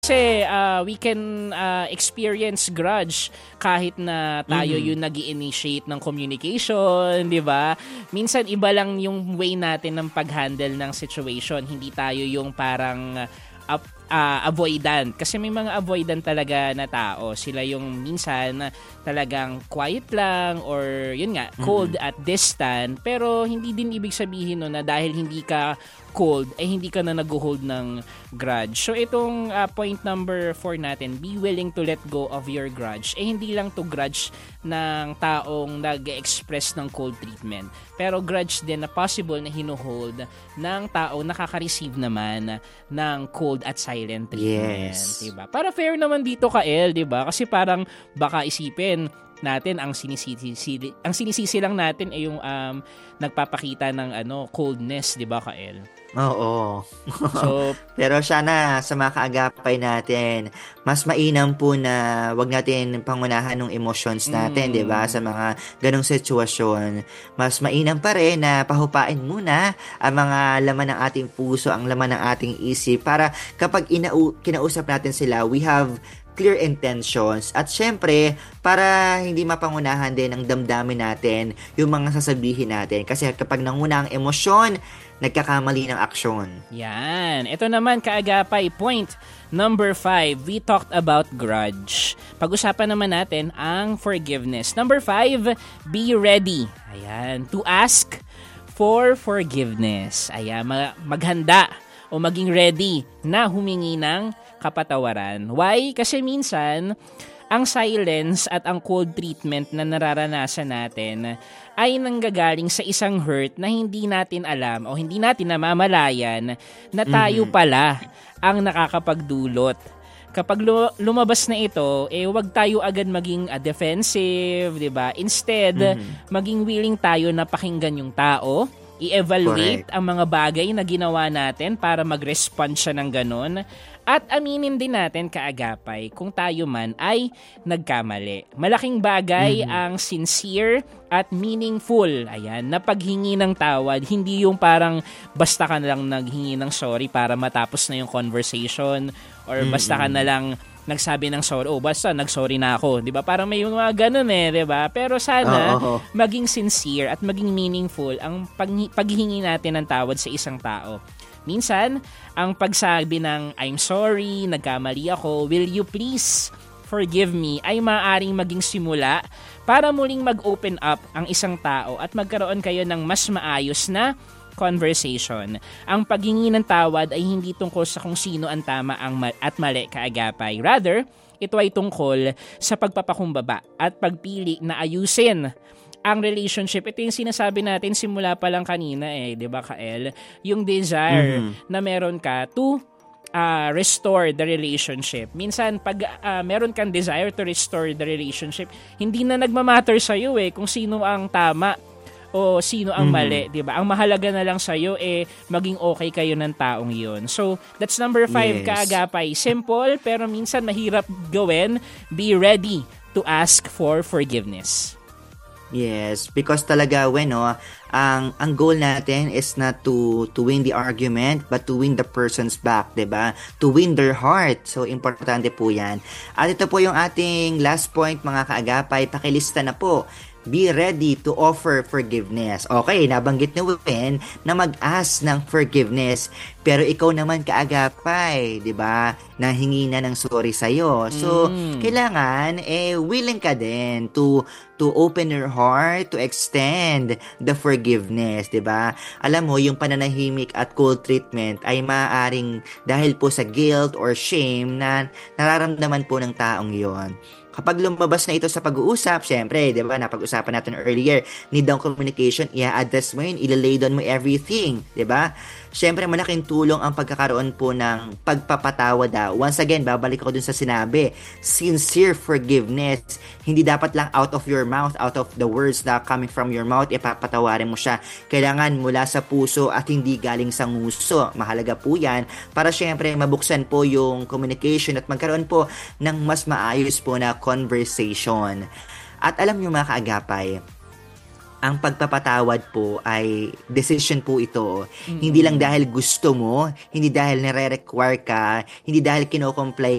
Kasi we can experience grudge kahit na tayo yung nag-i-initiate ng communication, di ba? Minsan iba lang yung way natin ng pag-handle ng situation. Hindi tayo yung parang avoidant. Kasi may mga avoidant talaga na tao. Sila yung minsan talagang quiet lang or yun nga, cold at distant. Pero hindi din ibig sabihin no, na dahil hindi ka cold, ay hindi ka na nag-hold ng grudge. So itong point number 4 natin, be willing to let go of your grudge. Hindi lang to grudge ng taong nag-express ng cold treatment. Pero grudge din na possible na hinuhold ng taong nakaka-receive naman ng cold at silent treatment. Yes. Diba? Para fair naman dito ka, El, diba? Kasi parang baka isipin natin ang sinisisi lang natin ay yung nagpapakita ng coldness, 'di ba, Kael? Oo. So, pero sana sa mga kaagapay natin, mas mainam po na wag natin pangunahan ng emotions natin, 'di ba? Sa mga ganong sitwasyon, mas mainam pa rin na pahupain muna ang mga laman ng ating puso, ang laman ng ating isip para kapag kinausap natin sila, we have clear intentions at syempre para hindi mapangunahan din ng damdamin natin yung mga sasabihin natin kasi kapag nanguna ang emosyon, nagkakamali ng aksyon. Yan. Ito naman kaagapay, point number 5. We talked about grudge. Pag-usapan naman natin ang forgiveness. Number 5, be ready. Ayan, to ask for forgiveness. Ayan, maghanda o maging ready na humingi ng kapatawaran. Why? Kasi minsan, ang silence at ang cold treatment na nararanasan natin ay nanggagaling sa isang hurt na hindi natin alam o hindi natin namamalayan na tayo pala ang nakakapagdulot. Kapag lumabas na ito, wag tayo agad maging defensive, 'di ba? Instead, maging willing tayo na pakinggan yung tao, i-evaluate ang mga bagay na ginawa natin para mag-respond siya ng ganon. At aminin din natin kaagapay kung tayo man ay nagkamali. Malaking bagay ang sincere at meaningful. Ayan, na paghingi ng tawad. Hindi yung parang basta ka na lang naghingi ng sorry para matapos na yung conversation or basta ka na lang nagsabi ng sorry. Oh, basta nag-sorry na ako. 'Di ba? Parang may mga ganun 'di ba? Pero sana maging sincere at maging meaningful ang paghingi natin ng tawad sa isang tao. Minsan, ang pagsabi ng I'm sorry, nagkamali ako, will you please forgive me ay maaaring maging simula para muling mag-open up ang isang tao at magkaroon kayo ng mas maayos na conversation. Ang paghingi ng tawad ay hindi tungkol sa kung sino ang tama at mali kaagapay. Rather, ito ay tungkol sa pagpapakumbaba at pagpili na ayusin ang relationship. Ito yung sinasabi natin simula pa lang kanina 'di ba, Kael? Yung desire na meron ka to restore the relationship. Minsan pag meron kang desire to restore the relationship, hindi na nagmamatter sa iyo kung sino ang tama o sino ang mali, 'di ba? Ang mahalaga na lang sa iyo maging okay kayo ng taong 'yon. So, that's number 5 kaagapay. Simple pero minsan mahirap gawin. Be ready to ask for forgiveness. Yes, because talaga ang goal natin is not to win the argument but to win the person's back, 'di ba? To win their heart. So importante po 'yan. At ito po yung ating last point mga kaagapay, pakilista na po. Be ready to offer forgiveness. Okay, nabanggit ni Wen na mag-ask ng forgiveness. Pero ikaw naman kaagapay, 'di ba? Nahingi na ng sorry sa iyo. So, kailangan willing ka din to open your heart, to extend the forgiveness, 'di ba? Alam mo, yung pananahimik at cold treatment ay maaaring dahil po sa guilt or shame na nararamdaman po ng taong 'yon. Kapag lumabas na ito sa pag-uusap, syempre, di ba, napag-usapan natin earlier, need ng communication, i-address mo yun, ilalay down mo everything, di ba? Syempre, malaking tulong ang pagkakaroon po ng pagpapatawad. Once again, babalik ako dun sa sinabi, sincere forgiveness. Hindi dapat lang out of your mouth, out of the words na coming from your mouth, ipapatawarin mo siya. Kailangan mula sa puso at hindi galing sa nguso. Mahalaga po yan para syempre mabuksan po yung communication at magkaroon po ng mas maayos po na conversation. At alam niyo mga kaagapay, ang pagpapatawad po ay decision po ito. Hindi lang dahil gusto mo, hindi dahil nire-require ka, hindi dahil kino-comply